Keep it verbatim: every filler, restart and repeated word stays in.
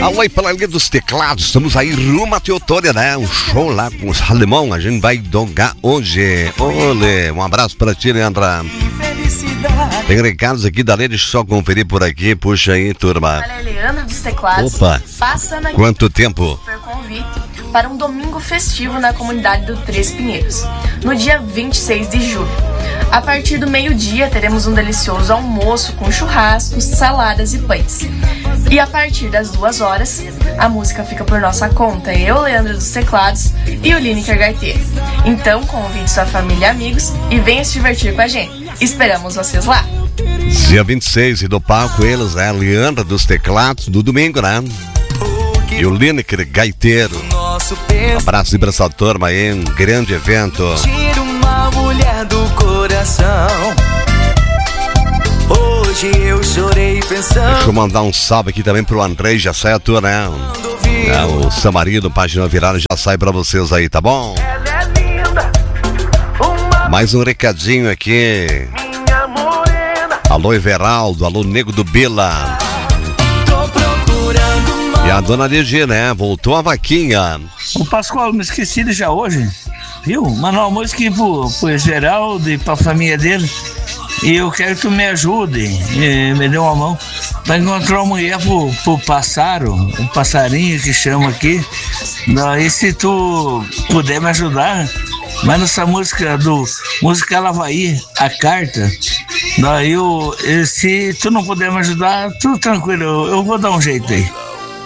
Alô aí pela linha dos teclados, estamos aí rumo a Teotônia, né? Um show lá com os alemão, a gente vai dongar hoje. Olê, um abraço pra ti, Leandra. Tem recados aqui da lei, deixa eu só conferir por aqui, puxa aí, turma. Olha, Leandro dos teclados. Opa, passando aqui quanto tempo? Super convite para um domingo festivo na comunidade do Três Pinheiros, no dia vinte e seis de julho. A partir do meio-dia teremos um delicioso almoço com churrascos, saladas e pães. E a partir das duas horas, a música fica por nossa conta. Eu, Leandro dos Teclados e o Lineker Gaiteiro. Então, convide sua família e amigos e venha se divertir com a gente. Esperamos vocês lá. Dia vinte e seis, e do palco eles, né? Leandro dos Teclados, do domingo, né? E o Lineker Gaiteiro. Um abraço pra essa turma aí, um grande evento. Tira uma mulher do coração. Hoje eu chorei pensando. Deixa eu mandar um salve aqui também pro André Jaceto, né? É, o seu marido, página virada, já sai pra vocês aí, tá bom? Ela é linda, uma Mais um recadinho aqui. minha morena. Alô, Everaldo, alô, Nego do Bila. Tô procurando uma. E a dona Ligia, né? Voltou a vaquinha. O Pascoal, me esqueci de já hoje, viu? Mandar uma música aqui pro, pro Geraldo e pra família dele. E eu quero que tu me ajude, e me dê uma mão, pra encontrar uma mulher pro, pro Passaro, um passarinho que chama aqui. Daí se tu puder me ajudar, manda essa música do Música Lavaí, a carta. Daí eu, se tu não puder me ajudar, tudo tranquilo, eu, eu vou dar um jeito aí.